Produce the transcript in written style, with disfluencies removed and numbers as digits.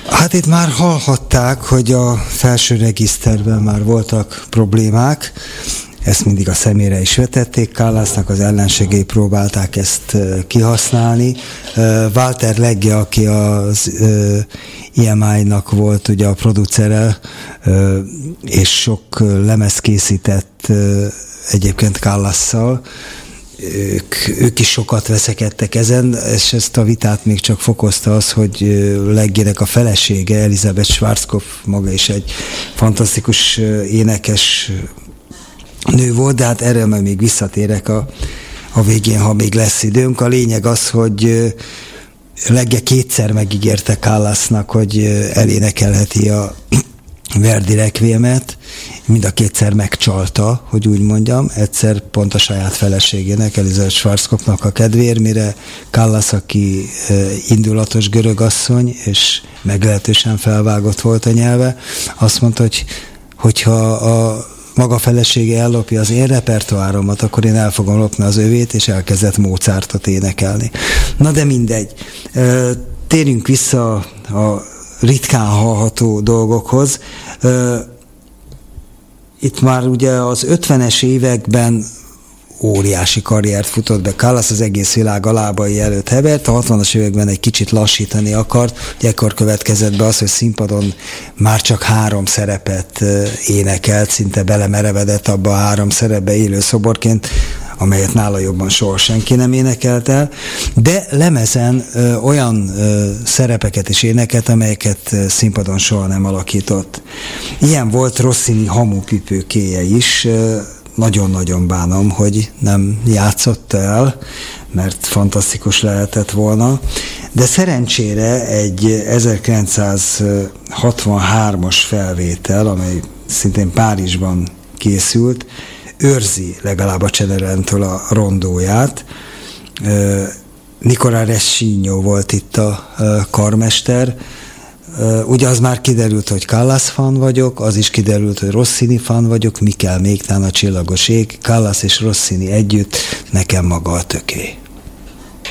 Hát itt már hallhatták, hogy a felső regiszterben már voltak problémák, ezt mindig a szemére is vetették, Kallasnak az ellenségei próbálták ezt kihasználni. Walter Legge, aki az EMI-nak volt ugye a producere, és sok lemez készített egyébként Kallasszal, ők is sokat veszekedtek ezen, és ezt a vitát még csak fokozta az, hogy Leggének a felesége, Elisabeth Schwarzkopf, maga is egy fantasztikus énekes nő volt, de hát erre majd még visszatérek a végén, ha még lesz időnk. A lényeg az, hogy Legge kétszer megígérte Kallasnak, hogy elénekelheti a Verdi Requiemet, mind a kétszer megcsalta, hogy úgy mondjam, egyszer pont a saját feleségének, Elisabeth Schwarzkopfnak a kedvéért, mire Kallas, aki indulatos görögasszony, és meglehetősen felvágott volt a nyelve, azt mondta, hogyha a maga felesége ellopja az én repertoáromat, akkor én el fogom lopni az övét, és elkezdett Mozartot énekelni. Na de mindegy. Térjünk vissza a ritkán hallható dolgokhoz. Itt már ugye az 50-es években óriási karriert futott be Kallas, az egész világ a lábai előtt hevert, a 60-as években egy kicsit lassítani akart, hogy ekkor következett be az, hogy színpadon már csak 3 szerepet énekelt, szinte belemerevedett abba a 3 szerepbe élő szoborként, amelyet nála jobban soha senki nem énekelt el, de lemezen olyan szerepeket is énekelt, amelyeket színpadon soha nem alakított. Ilyen volt Rossini Hamupipőkéje is, nagyon-nagyon bánom, hogy nem játszott el, mert fantasztikus lehetett volna, de szerencsére egy 1963-as felvétel, amely szintén Párizsban készült, őrzi legalább a Cenerentől a rondóját. Nicola Rescigno volt itt a karmester. Ugye az már kiderült, hogy Kallas fan vagyok, az is kiderült, hogy Rossini fan vagyok, mi kell még, tán a csillagos ég, Kallas és Rossini együtt, nekem maga a töké.